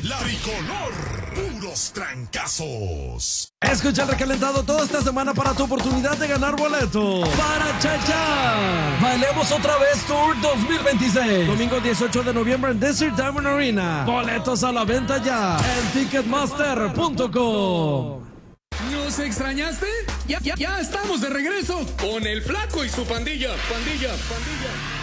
La Tricolor, puros trancazos. Escucha el recalentado toda esta semana para tu oportunidad de ganar boletos para Chacha. Bailemos otra vez Tour 2026. Domingo 18 de noviembre en Desert Diamond Arena. Boletos a la venta ya en Ticketmaster.com. ¿Nos extrañaste? Ya estamos de regreso con el Flaco y su pandilla.